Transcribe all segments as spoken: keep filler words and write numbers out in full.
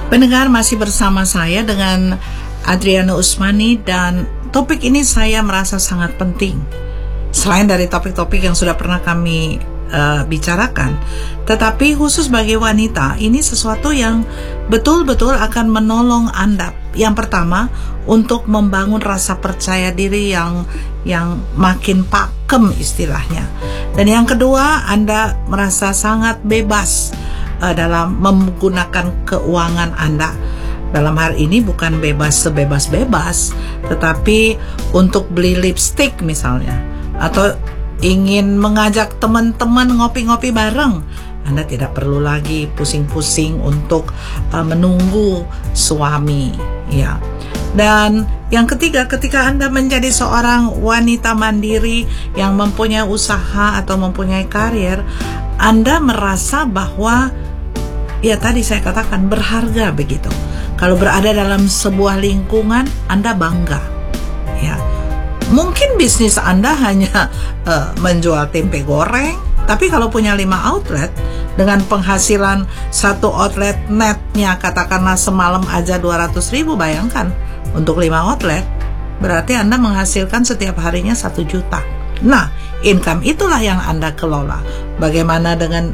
Pendengar, masih bersama saya dengan Adriana Usmani, dan topik ini saya merasa sangat penting. Selain dari topik-topik yang sudah pernah kami uh, bicarakan, tetapi khusus bagi wanita, ini sesuatu yang betul-betul akan menolong Anda. Yang pertama, untuk membangun rasa percaya diri yang yang makin pakem istilahnya. Dan yang kedua, Anda merasa sangat bebas uh, dalam menggunakan keuangan Anda. Dalam hal ini bukan bebas sebebas-bebas, tetapi untuk beli lipstick misalnya, atau ingin mengajak teman-teman ngopi-ngopi bareng, Anda tidak perlu lagi pusing-pusing untuk uh, menunggu suami, ya. Dan yang ketiga, ketika Anda menjadi seorang wanita mandiri yang mempunyai usaha atau mempunyai karir, Anda merasa bahwa, ya tadi saya katakan, berharga begitu. Kalau berada dalam sebuah lingkungan, Anda bangga, ya. Mungkin bisnis Anda hanya uh, menjual tempe goreng, tapi kalau punya lima outlet dengan penghasilan satu outlet netnya katakanlah semalam aja dua ratus ribu, bayangkan untuk lima outlet berarti Anda menghasilkan setiap harinya satu juta. Nah, income itulah yang Anda kelola. Bagaimana dengan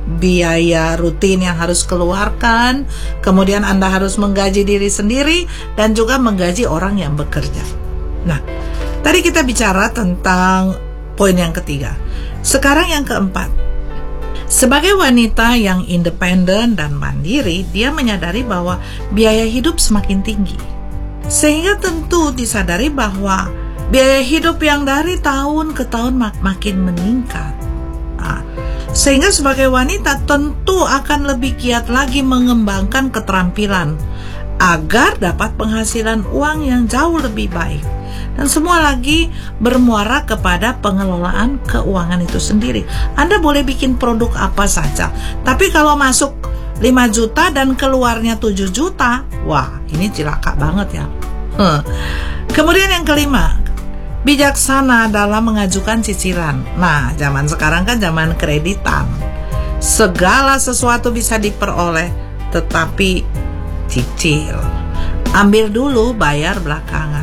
biaya rutin yang harus keluarkan, kemudian Anda harus menggaji diri sendiri dan juga menggaji orang yang bekerja. Nah, tadi kita bicara tentang poin yang ketiga. Sekarang yang keempat. Sebagai wanita yang independen dan mandiri, dia menyadari bahwa biaya hidup semakin tinggi. Sehingga tentu disadari bahwa biaya hidup yang dari tahun ke tahun mak- makin meningkat. Nah, sehingga sebagai wanita tentu akan lebih giat lagi mengembangkan keterampilan agar dapat penghasilan uang yang jauh lebih baik. Dan semua lagi bermuara kepada pengelolaan keuangan itu sendiri. Anda boleh bikin produk apa saja, tapi kalau masuk lima juta dan keluarnya tujuh juta, wah, ini cilaka banget ya. Hmm. Kemudian yang kelima, bijaksana dalam mengajukan cicilan. Nah, zaman sekarang kan zaman kreditan. Segala sesuatu bisa diperoleh, tetapi cicil. Ambil dulu, bayar belakangan.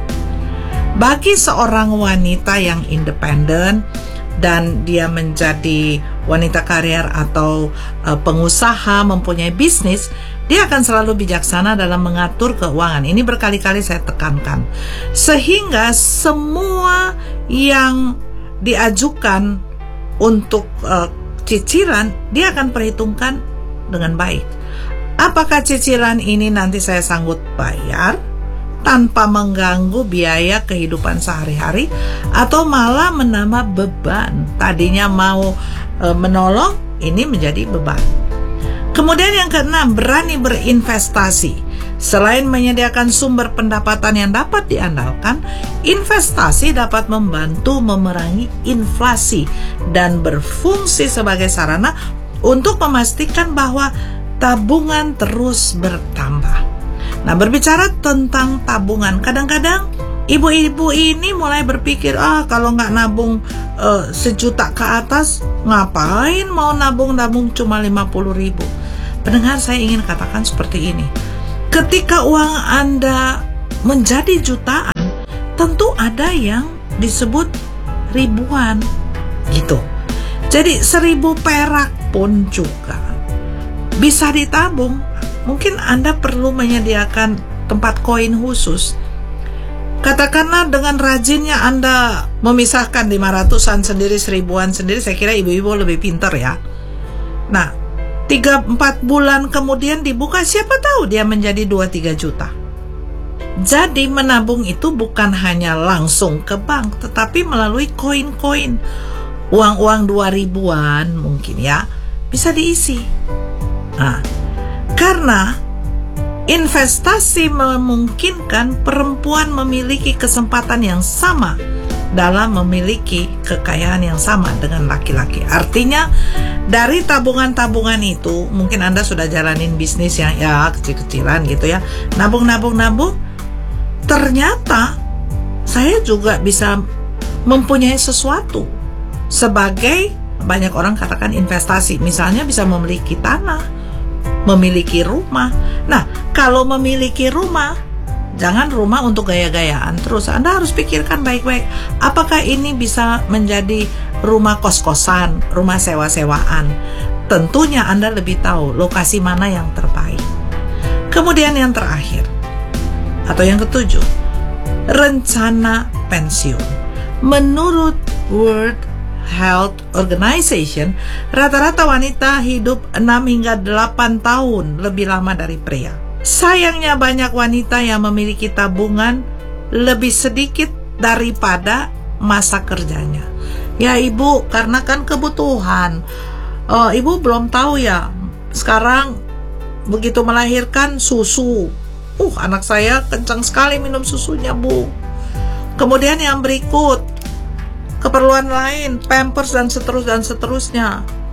Bagi seorang wanita yang independen dan dia menjadi wanita karier atau uh, pengusaha, mempunyai bisnis, dia akan selalu bijaksana dalam mengatur keuangan. Ini berkali-kali saya tekankan. Sehingga semua yang diajukan untuk uh, cicilan, dia akan perhitungkan dengan baik. Apakah cicilan ini nanti saya sanggup bayar tanpa mengganggu biaya kehidupan sehari-hari, atau malah menambah beban? Tadinya mau e, menolong, ini menjadi beban. Kemudian yang keenam, berani berinvestasi. Selain menyediakan sumber pendapatan yang dapat diandalkan, investasi dapat membantu memerangi inflasi dan berfungsi sebagai sarana untuk memastikan bahwa tabungan terus bertambah. Nah, berbicara tentang tabungan, kadang-kadang ibu-ibu ini mulai berpikir, ah kalau nggak nabung uh, sejuta ke atas, ngapain mau nabung-nabung cuma lima puluh ribu. Pendengar, saya ingin katakan seperti ini. Ketika uang Anda menjadi jutaan, tentu ada yang disebut ribuan gitu. Jadi seribu perak pun juga bisa ditabung. Mungkin Anda perlu menyediakan tempat koin khusus. Katakanlah dengan rajinnya Anda memisahkan lima ratusan sendiri, seribuan sendiri. Saya kira ibu-ibu lebih pintar ya. Nah, tiga empat bulan kemudian dibuka, siapa tahu dia menjadi dua tiga juta. Jadi menabung itu bukan hanya langsung ke bank, tetapi melalui koin-koin. Uang-uang dua ribuan mungkin ya, bisa diisi. Nah, karena investasi memungkinkan perempuan memiliki kesempatan yang sama dalam memiliki kekayaan yang sama dengan laki-laki. Artinya dari tabungan-tabungan itu, mungkin Anda sudah jalanin bisnis yang ya kecil-kecilan gitu ya, nabung-nabung-nabung, ternyata saya juga bisa mempunyai sesuatu sebagai, banyak orang katakan investasi. Misalnya bisa memiliki tanah, memiliki rumah. Nah, kalau memiliki rumah, jangan rumah untuk gaya-gayaan terus. Anda harus pikirkan baik-baik, apakah ini bisa menjadi rumah kos-kosan, rumah sewa-sewaan. Tentunya Anda lebih tahu lokasi mana yang terbaik. Kemudian yang terakhir, atau yang ketujuh, rencana pensiun. Menurut World Health Organization, rata-rata wanita hidup enam hingga delapan tahun lebih lama dari pria. Sayangnya banyak wanita yang memiliki tabungan lebih sedikit daripada masa kerjanya. Ya ibu, karena kan kebutuhan. Oh, ibu belum tahu ya, sekarang begitu melahirkan susu. Uh, anak saya kencang sekali minum susunya, Bu. Kemudian yang berikut, keperluan lain, pampers dan seterusnya dan seterusnya.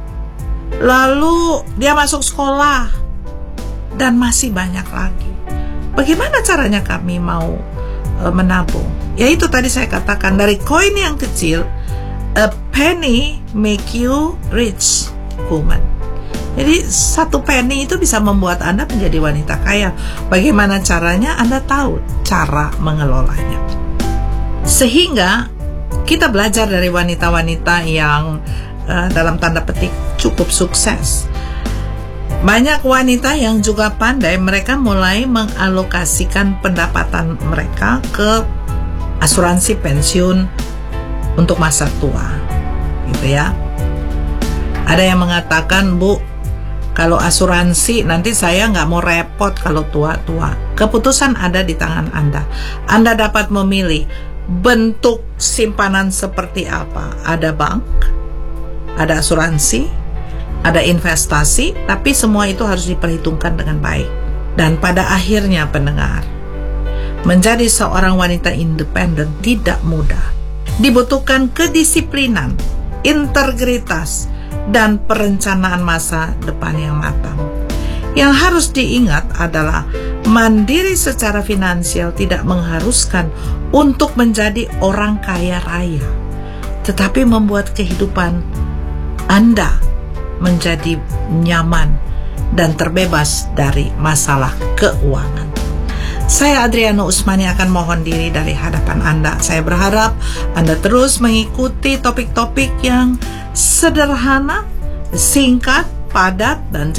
Lalu dia masuk sekolah dan masih banyak lagi. Bagaimana caranya kami mau e, menabung? Yaitu tadi saya katakan, dari koin yang kecil, a penny make you rich woman. Jadi satu penny itu bisa membuat Anda menjadi wanita kaya. Bagaimana caranya? Anda tahu cara mengelolanya. Sehingga kita belajar dari wanita-wanita yang uh, dalam tanda petik cukup sukses. Banyak wanita yang juga pandai, mereka mulai mengalokasikan pendapatan mereka ke asuransi pensiun untuk masa tua, gitu ya. Ada yang mengatakan, Bu, kalau asuransi nanti saya nggak mau repot kalau tua-tua. Keputusan ada di tangan Anda. Anda dapat memilih bentuk simpanan seperti apa. Ada bank, ada asuransi, ada investasi, tapi semua itu harus diperhitungkan dengan baik. Dan pada akhirnya pendengar, menjadi seorang wanita independen tidak mudah. Dibutuhkan kedisiplinan, integritas, dan perencanaan masa depan yang matang. Yang harus diingat adalah mandiri secara finansial tidak mengharuskan untuk menjadi orang kaya raya, tetapi membuat kehidupan Anda menjadi nyaman dan terbebas dari masalah keuangan. Saya Adriana Usmani akan mohon diri dari hadapan Anda. Saya berharap Anda terus mengikuti topik-topik yang sederhana, singkat, padat, dan